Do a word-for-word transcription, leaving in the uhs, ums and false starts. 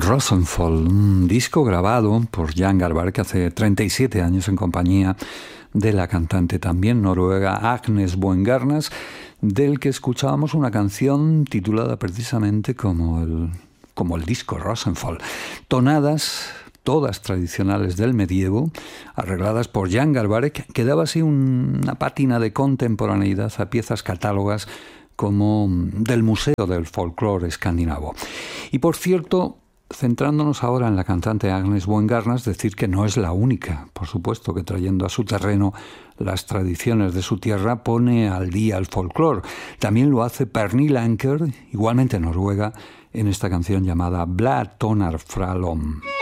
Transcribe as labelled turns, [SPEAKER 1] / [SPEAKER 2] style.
[SPEAKER 1] Rosenfold, un disco grabado por Jan Garbarek hace treinta y siete años en compañía de la cantante también noruega Agnes Boengarnas, del que escuchábamos una canción titulada precisamente como el, como el disco Rosenfold. Tonadas, todas tradicionales del medievo, arregladas por Jan Garbarek, que daba así una pátina de contemporaneidad a piezas catálogas como del Museo del Folclore Escandinavo. Y por cierto, centrándonos ahora en la cantante Agnes Boengarnas, decir que no es la única, por supuesto, que trayendo a su terreno las tradiciones de su tierra pone al día el folclore. También lo hace Pernille Anker, igualmente noruega, en esta canción llamada Bla Tonar Fralom.